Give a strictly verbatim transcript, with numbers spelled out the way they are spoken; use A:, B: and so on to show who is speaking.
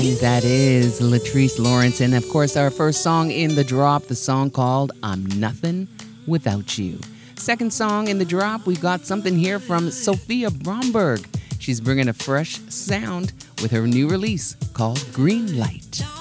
A: That is Latrice Lawrence. And of course, our first song in the drop, the song called I'm Nothing Without You. Second song in the drop, we got something here from Sophia Bromberg. She's bringing a fresh sound with her new release called Green Light.